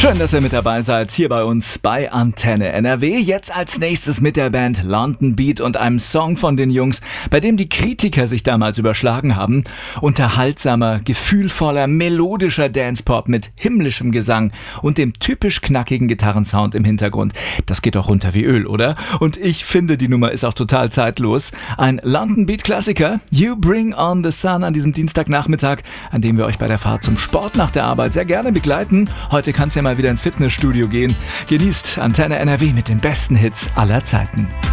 Schön, dass ihr mit dabei seid, hier bei uns bei Antenne NRW. Jetzt als nächstes mit der Band London Beat und einem Song von den Jungs, bei dem die Kritiker sich damals überschlagen haben. Unterhaltsamer, gefühlvoller, melodischer Dancepop mit himmlischem Gesang und dem typisch knackigen Gitarrensound im Hintergrund. Das geht doch runter wie Öl, oder? Und ich finde, die Nummer ist auch total zeitlos. Ein London Beat Klassiker, You Bring on the Sun, an diesem Dienstagnachmittag, an dem wir euch bei der Fahrt zum Sport nach der Arbeit sehr gerne begleiten. Heute kann es ja mal wieder ins Fitnessstudio gehen. Genießt Antenne NRW mit den besten Hits aller Zeiten.